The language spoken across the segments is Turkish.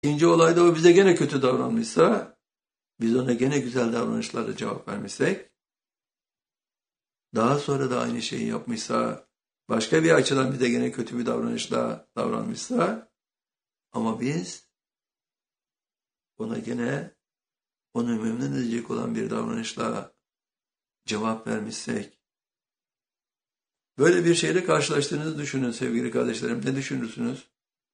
İkinci olayda o bize gene kötü davranmışsa, biz ona gene güzel davranışlarla cevap vermişsek, daha sonra da aynı şeyi yapmışsa, başka bir açıdan bize gene kötü bir davranışla davranmışsa, ama biz ona gene onu memnun edecek olan bir davranışla cevap vermişsek, böyle bir şeyle karşılaştığınızı düşünün sevgili kardeşlerim. Ne düşünürsünüz?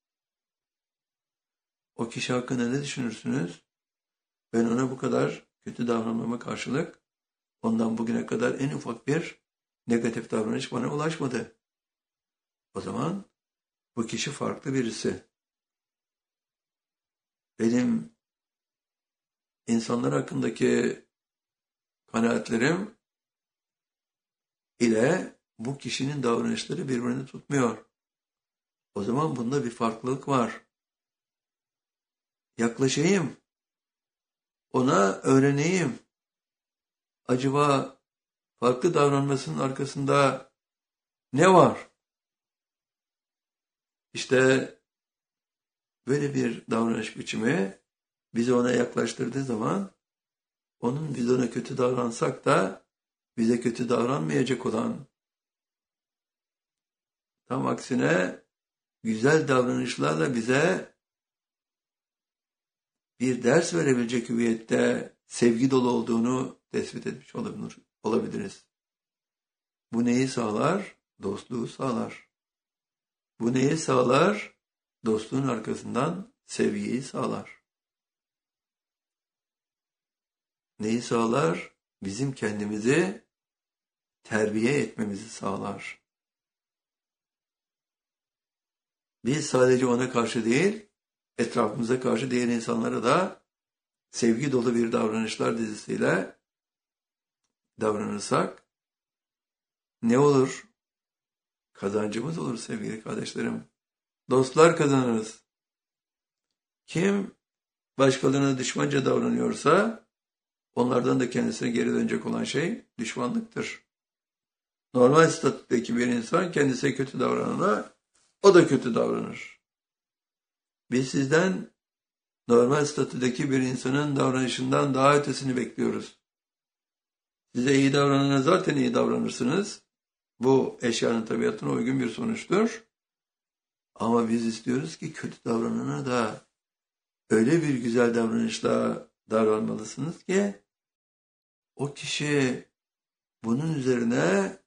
O kişi hakkında ne düşünürsünüz? Ben ona bu kadar kötü davranmama karşılık ondan bugüne kadar en ufak bir negatif davranış bana ulaşmadı. O zaman bu kişi farklı birisi. Benim insanlar hakkındaki kanaatlerim ile bu kişinin davranışları birbirini tutmuyor. O zaman bunda bir farklılık var. Yaklaşayım. Ona öğreneyim. Acaba farklı davranmasının arkasında ne var? İşte böyle bir davranış biçimi bizi ona yaklaştırdığı zaman biz ona kötü davransak da bize kötü davranmayacak olan, tam aksine güzel davranışlarla bize bir ders verebilecek hüviyette sevgi dolu olduğunu tespit etmiş olabiliriz. Bu neyi sağlar? Dostluğu sağlar. Bu neyi sağlar? Dostluğun arkasından sevgiyi sağlar. Neyi sağlar? Bizim kendimizi terbiye etmemizi sağlar. Biz sadece ona karşı değil, etrafımıza karşı diğer insanlara da sevgi dolu bir davranışlar dizisiyle davranırsak ne olur? Kazancımız olur sevgili kardeşlerim. Dostlar kazanırız. Kim başkalarına düşmanca davranıyorsa onlardan da kendisine geri dönecek olan şey düşmanlıktır. Normal statüdeki bir insan kendisine kötü davranana o da kötü davranır. Biz sizden normal statüdeki bir insanın davranışından daha ötesini bekliyoruz. Size iyi davranana zaten iyi davranırsınız. Bu eşyanın tabiatına uygun bir sonuçtur. Ama biz istiyoruz ki kötü davranana da öyle bir güzel davranışla davranmalısınız ki o kişi bunun üzerine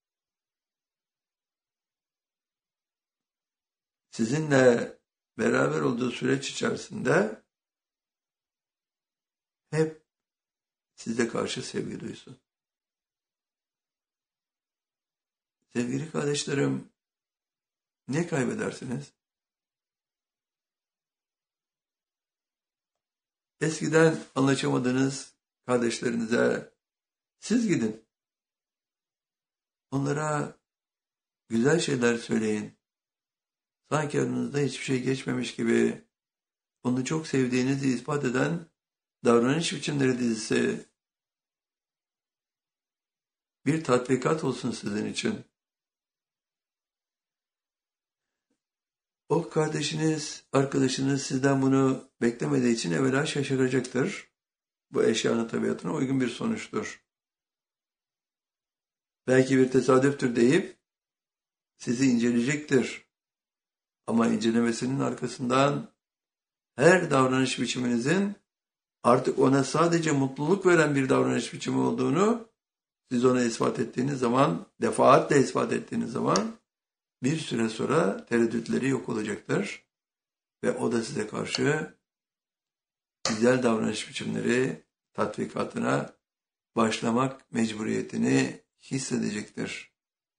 sizinle beraber olduğu süreç içerisinde hep size karşı sevgi duysun. Sevgili kardeşlerim, ne kaybedersiniz? Eskiden anlaşamadığınız kardeşlerinize siz gidin. Onlara güzel şeyler söyleyin. Sanki aranızda hiçbir şey geçmemiş gibi onu çok sevdiğinizi ispat eden davranış biçimleri dizisi bir tatbikat olsun sizin için. O kardeşiniz, arkadaşınız sizden bunu beklemediği için evvela şaşıracaktır. Bu eşyanın tabiatına uygun bir sonuçtur. Belki bir tesadüftür deyip sizi inceleyecektir. Ama incelemesinin arkasından her davranış biçiminizin artık ona sadece mutluluk veren bir davranış biçimi olduğunu siz ona ispat ettiğiniz zaman, defaatle ispat ettiğiniz zaman bir süre sonra tereddütleri yok olacaktır. Ve o da size karşı güzel davranış biçimleri tatbikatına başlamak mecburiyetini hissedecektir.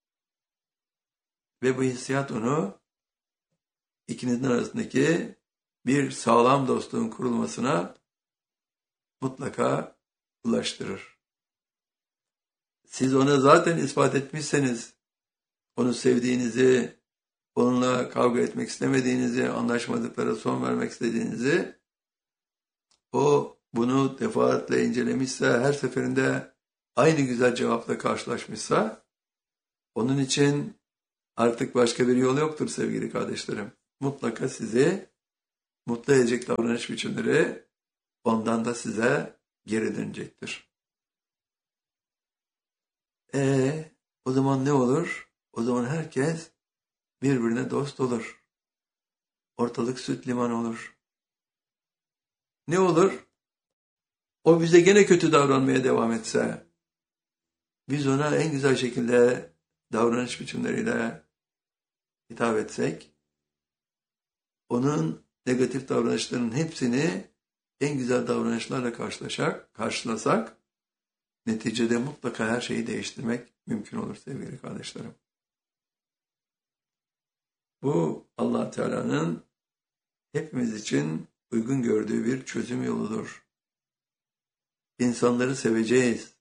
Ve bu hissiyat onu ikinizin arasındaki bir sağlam dostluğun kurulmasına mutlaka ulaştırır. Siz ona zaten ispat etmişseniz, onu sevdiğinizi, onunla kavga etmek istemediğinizi, anlaşmadıklara son vermek istediğinizi, o bunu defaatle incelemişse, her seferinde aynı güzel cevapla karşılaşmışsa, onun için artık başka bir yol yoktur sevgili kardeşlerim. Mutlaka sizi mutlu edecek davranış biçimleri ondan da size geri dönecektir. O zaman ne olur? O zaman herkes birbirine dost olur. Ortalık süt liman olur. Ne olur? O bize gene kötü davranmaya devam etse, biz ona en güzel şekilde davranış biçimleriyle hitap etsek, onun negatif davranışlarının hepsini en güzel davranışlarla karşılasak, neticede mutlaka her şeyi değiştirmek mümkün olur sevgili kardeşlerim. Bu Allah Teala'nın hepimiz için uygun gördüğü bir çözüm yoludur. İnsanları seveceğiz.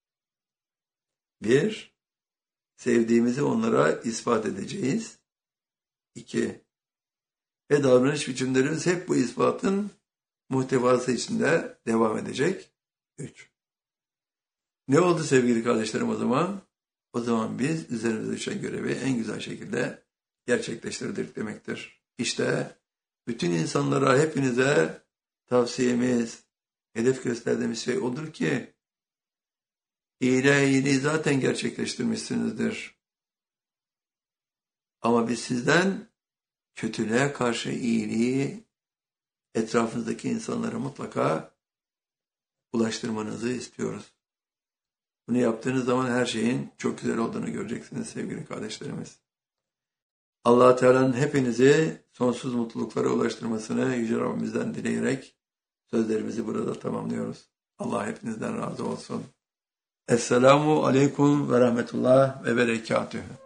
Bir, sevdiğimizi onlara ispat edeceğiz. İki, ve davranış biçimlerimiz hep bu ispatın muhtevası içinde devam edecek. Üç. Ne oldu sevgili kardeşlerim o zaman? O zaman biz üzerimize düşen görevi en güzel şekilde gerçekleştirdik demektir. İşte bütün insanlara, hepinize tavsiyemiz, hedef gösterdiğimiz şey odur ki iyiliği zaten gerçekleştirmişsinizdir. Ama biz sizden kötülüğe karşı iyiliği etrafınızdaki insanlara mutlaka ulaştırmanızı istiyoruz. Bunu yaptığınız zaman her şeyin çok güzel olduğunu göreceksiniz sevgili kardeşlerimiz. Allah Teala'nın hepinizi sonsuz mutluluklara ulaştırmasını Yüce Rabbimizden dileyerek sözlerimizi burada tamamlıyoruz. Allah hepinizden razı olsun. Esselamu Aleyküm ve Rahmetullah ve Berekatühü.